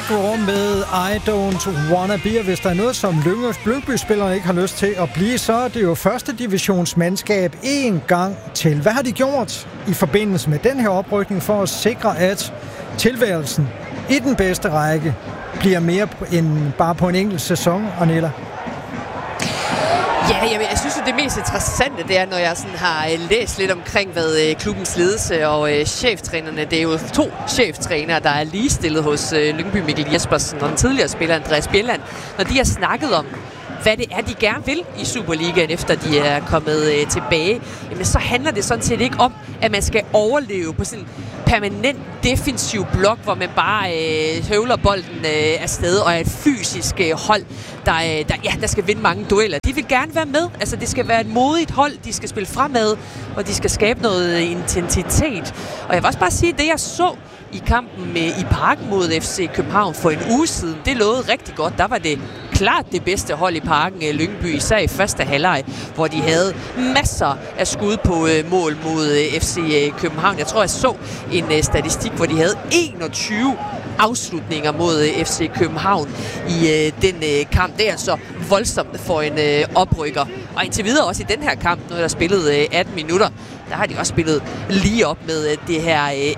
Negro med I Don't Wanna Be. Hvis der er noget, som Lyngby-spillerne ikke har lyst til at blive, så er det jo første divisionsmandskab en gang til. Hvad har de gjort i forbindelse med den her oprykning for at sikre, at tilværelsen i den bedste række bliver mere end bare på en enkelt sæson, Arnella? Ja, jeg synes jo, det mest interessante, det er, når jeg sådan har læst lidt omkring, hvad klubbens ledelse og cheftrænerne, det er jo 2 cheftrænere, der er ligestillet hos Lyngby, Mikkel Jespersen og den tidligere spiller Andreas Bjelland, når de har snakket om, hvad det er, de gerne vil i Superligaen, efter de er kommet tilbage, jamen så handler det sådan set ikke om, at man skal overleve på sådan en permanent defensiv blok, hvor man bare høvler bolden afsted, og er et fysisk hold, der skal vinde mange dueller. De vil gerne være med. Altså, det skal være et modigt hold. De skal spille fremad, og de skal skabe noget intensitet. Og jeg vil også bare sige, at det jeg så i kampen i Parken mod FC København for en uge siden, det lovede rigtig godt. Der var det klart det bedste hold i Parken, Lyngby, især i første halvleg, hvor de havde masser af skud på mål mod FC København. Jeg tror, jeg så en statistik, hvor de havde 21 afslutninger mod FC København i den kamp. Det er altså voldsomt for en oprykker. Og indtil videre også i den her kamp, nu er der spillet 18 minutter, der har de også spillet lige op med det her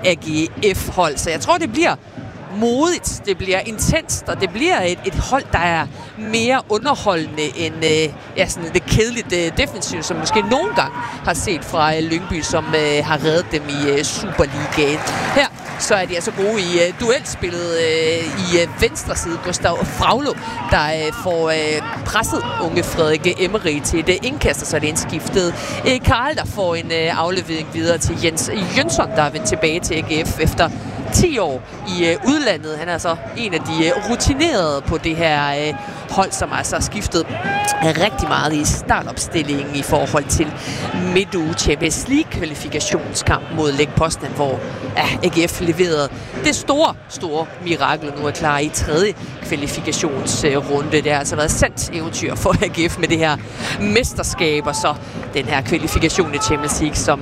AGF-hold. Så jeg tror, det bliver modigt, det bliver intenst, og det bliver et hold, der er mere underholdende end sådan lidt kedeligt defensivt, som måske nogle gange har set fra Lyngby, som har reddet dem i Superligaen. Her så er de altså gode i duelspillet i venstre side. Gustav Fraglo, der får presset unge Frederik Emery til et indkast, og så er det indskiftet Karl, der får en aflevering videre til Jens Jønsson, der er vendt tilbage til AGF efter 10 år i udlandet. Han er altså en af de rutinerede på det her hold, som altså har skiftet rigtig meget i startopstillingen i forhold til midtuge Champions League-kvalifikationskamp mod Lech Poznan, hvor AGF leverede det store mirakel, nu er klar i 3. kvalifikationsrunde. Det har altså været sandt eventyr for AGF med det her mesterskab, og så den her kvalifikation i Champions League, som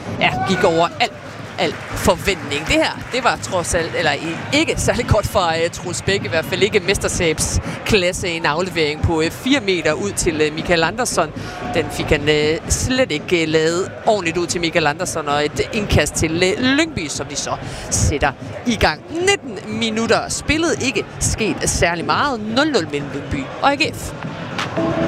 gik over al forventning. Det her, det var trods alt, eller ikke særlig godt for Troels Bæk, i hvert fald ikke mesterskabsklasse, en aflevering på 4 meter ud til Michael Andersson. Den fik han slet ikke lavet ordentligt ud til Michael Andersson, og et indkast til Lyngby, som de så sætter i gang. 19 minutter spillet, ikke sket særlig meget. 0-0 mellem Lyngby og AGF.